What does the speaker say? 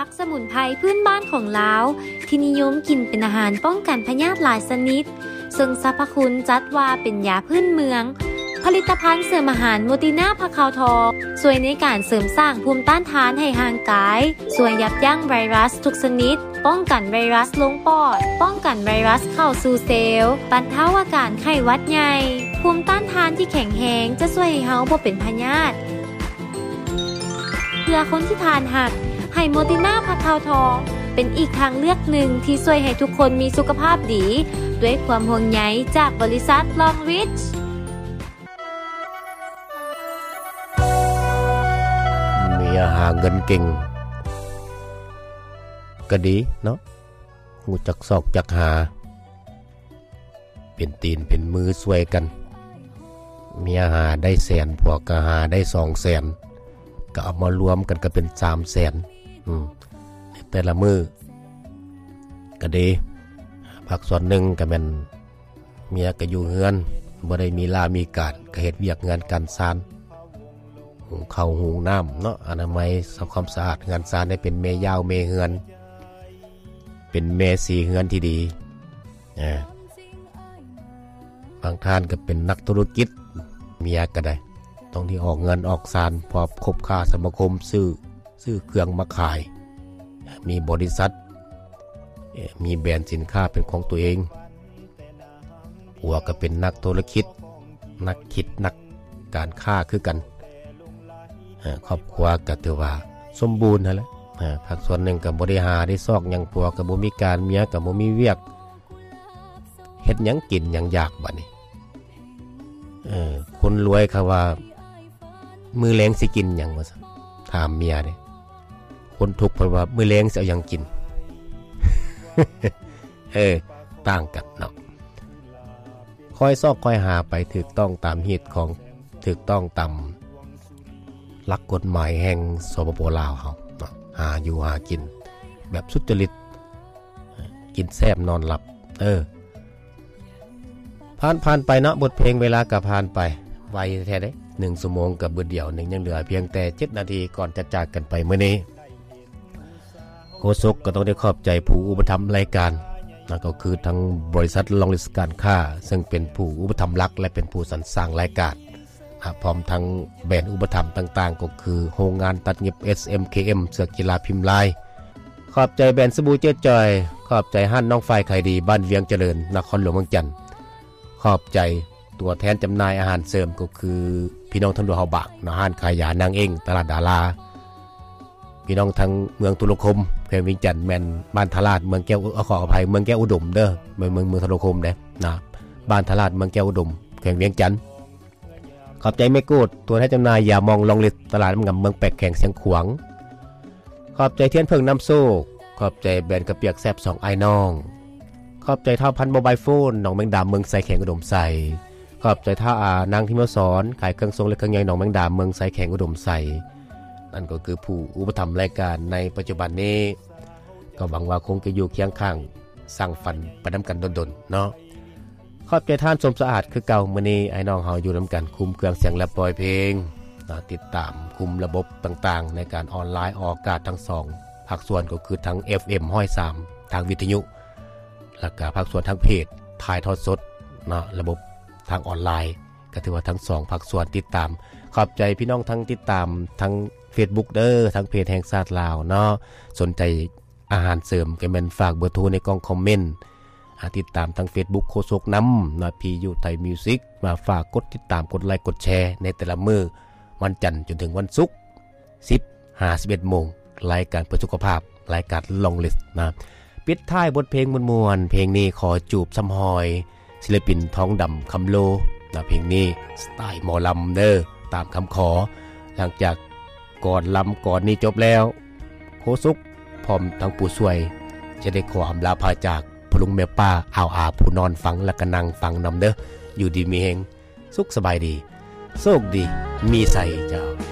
ผักสมุนไพรพื้นบ้านของลาวที่นิยมกินเป็นอาหารป้องกันพยาธิหลายชนิดซึ่งสรรพคุณจัดว่าเป็นยาพื้นเมืองผลิตภัณฑ์เสริมอาหารโมติน่าผักขาวทองช่วยในการเสริมสร้างภูมิต้านทานให้ร่างกายช่วยยับยั้งไวรัสทุกชนิดป้องกันไวรัสลงปอดป้องกันไวรัสเข้าสู่เซลล์บรรเทาอาการไข้หวัดใหญ่ภูมิต้านทานที่แข็งแรงจะช่วยให้เฮาบ่เป็นพยาธิเพื่อคนที่ทานหักให้โมติน่าผักขาวทองเป็นอีกทางเลือกหนึ่งที่ช่วยให้ทุกคนมีสุขภาพดีด้วยความห่วงใยจากบริษัทลองริชหาเงินเก่งก็ดีเนาะหูจักซอกจักหาเป็นตีนเป็นมือช่วยกันเมียหาได้แสนผัวก็หาได้200,000ก็เอามารวมกันก็เป็น300,000แต่ละมือก็ดีพักส่วนหนึ่งก็แม่นเมียก็อยู่เฮือนบ่ได้มีลามีการก็เฮ็ดเวียกงานการซานหุงข้าวหุงน้ำเนาะอนามัยทำความสะอาดงานซานให้เป็นเมยาวเมเฮือนเป็นเมสีเฮือนที่ดีบางท่านก็เป็นนักธุรกิจเมียก็ได้ต้องที่ออกเงินออกซานพอคบค้าสมาคมซื้อเครื่องมาขายมีบริษัทมีแบรนด์สินค้าเป็นของตัวเองผัวก็เป็นนักธุรกิจนักคิดนักการค้าคือกันครอบครัวก็ถือว่าสมบูรณ์นั่นแหละภาคส่วนหนึ่งก็บ่ได้หาได้ซอกหยังผัวก็บ่มีการเมียก็บ่มีเวียกเฮ็ดหยังกินหยังอยากบัดนี้คนรวยเขาว่ามื้อแลงสิกินหยังว่าซั่นถามเมียเด้คนทุกข์เพิ่นว่ามื้อแลงสิเอาหยังกิน ต่างกันเนาะคอยซอกคอยหาไปถูกต้องตามเหตุของถูกต้องตามหลักกฎหมายแห่งสปป.ลาวเฮาหาอยู่หากินแบบสุจริตกินแซ่บนอนหลับผ่านไปเนาะบทเพลงเวลาก็ผ่านไปไวแท้เด้1ชั่วโมงกับเบิดเดียวนึงยังเหลือเพียงแต่7นาทีก่อนจะจากกันไปมื้อนี้โฆษกก็ต้องได้ขอบใจผู้อุปถัมภ์รายการนั่นก็คือทั้งบริษัทลองลิสการค้าซึ่งเป็นผู้อุปถัมภ์หลักและเป็นผู้สรรสร้างรายการพร้อมทั้งแบรนด์อุปถัมภ์ต่างๆก็คือโรงงานตัดเย็บ SMKM เสื้อกีฬาพิมพ์ลายขอบใจแบรนด์สบู่เจ๊จอยขอบใจห้านน้องฝ่ายไข่ดีบ้านเวียงเจริญนครหลวงเมืองจันทร์ขอบใจตัวแทนจำหน่ายอาหารเสริมก็คือพี่น้องทั้งดวงเฮาบากนะห้านขายยานางเองตลาดดาราพี่น้องทั้งเมืองตุลคมแขวงวิงจันทน์แม่นบ้านทลาดเมืองแก้วขออภัยเมืองแก้วอุดมเด้อเมืองตุลคมเด้นะบ้านทลาดเมืองแก้วอุดมแขวงเวียงจันทน์ขอบใจแม่กูดตัวแทนจำหน่ายยามองลองลิสตลาดมันกับเมืองแปกแข่งเสียงขวางขอบใจเทียนเพิ่งน้ำโซ่ขอบใจแบรนด์กระเปียกแซบ2ไอ้น้องขอบใจเท่าพันโมบายโฟนหนองแมงดาเมืองไซแข่งอุดมใส่ขอบใจท่านางทิมสอนขายเครื่องทรงและเครื่องใหญ่หนองแมงดาเมืองไซแข่งอุดมใส่นั่นก็คือผู้อุปถัมภ์รายการในปัจจุบันนี้ก็หวังว่าคงจะอยู่เคียงข้างสร้างฝันไปนำกันดนๆเนาะขอบใจท่านสมสะอาดคือเก่ามื้อนี้ไอ้น้องเฮาอยู่นำกันคุมเครื่องเสียงและปล่อยเพลงติดตามคุมระบบต่างๆในการออนไลน์ออกอากาศทั้ง2ภาคส่วนก็คือทั้ง FM 103ทางวิทยุแล้วก็ภาคส่วนทางเพจถ่ายทอดสดเนาะระบบทางออนไลน์ก็ถือว่าทั้ง2ภาคส่วนติดตามขอบใจพี่น้องทั้งติดตามทั้ง Facebook เด้อทั้งเพจแห่งชาติลาวเนาะสนใจอาหารเสริมก็แม่นฝากเบอร์โทรในกล่องคอมเมนต์ติดตามทาง Facebook โฆษกนำนะพียูไทยมิวสิกมาฝากกดติดตามกดไลค์กดแชร์ในแต่ละมื้อวันจันทร์จนถึงวันศุกร์ 10:51 น.รายการเพื่อสุขภาพรายการลองลิสต์นะปิดท้ายบทเพลงมวลๆเพลงนี้ขอจูบซ้ำหอยศิลปินท้องดำคำโลนะเพลงนี้สไตล์หมอลำเด้อตามคำขอหลังจากก่อนลำก่อนนี้จบแล้วโฆษกพร้อมทั้งผู้ช่วยจะได้ขออำลาพาจากพลุงแม่ป้าเอาอาผู้นอนฟังและก็นั่งฟังนำเด้ออยู่ดีมีแฮงสุขสบายดีโชคดีมีใส่เจ้า